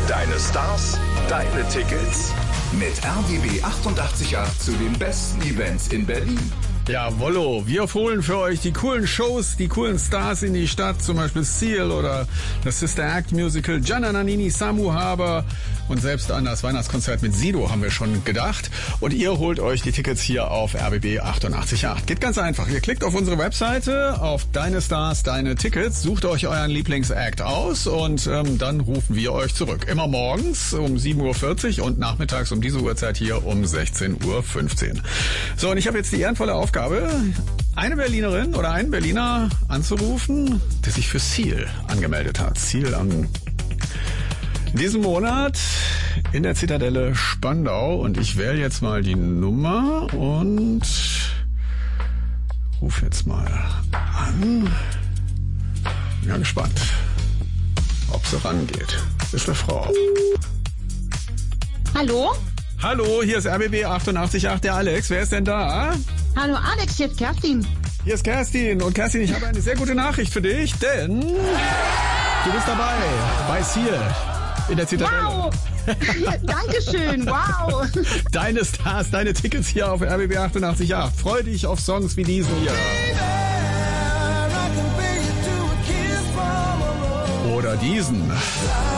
Deine Stars, deine Tickets. Mit RBB 88.8 zu den besten Events in Berlin. Jawollo, wir holen für euch die coolen Shows, die coolen Stars in die Stadt, zum Beispiel Seal oder das Sister Act Musical, Gianna Nannini, Samu Haber und selbst an das Weihnachtskonzert mit Sido haben wir schon gedacht. Und ihr holt euch die Tickets hier auf RBB 88.8. Geht ganz einfach. Ihr klickt auf unsere Webseite, auf Deine Stars, deine Tickets, sucht euch euren Lieblingsact aus und dann rufen wir euch zurück. Immer morgens um 7.40 Uhr und nachmittags um diese Uhrzeit hier um 16.15 Uhr. So, und ich habe jetzt die ehrenvolle Aufgabe, eine Berlinerin oder einen Berliner anzurufen, der sich für Seal angemeldet hat. Seal in diesem Monat in der Zitadelle Spandau. Und ich wähle jetzt mal die Nummer und rufe jetzt mal an. Bin ja gespannt, ob sie rangeht. Ist eine Frau. Hallo? Hallo, hier ist RBB 88.8, der Alex. Wer ist denn da? Hallo Alex, hier ist Kerstin. Hier ist Kerstin. Und Kerstin, ich habe eine sehr gute Nachricht für dich, denn du bist dabei bei Seal in der Zitadelle. Wow! Dankeschön, wow! Deine Stars, deine Tickets hier auf RBB 88.8. Freu dich auf Songs wie diesen hier. Oder diesen.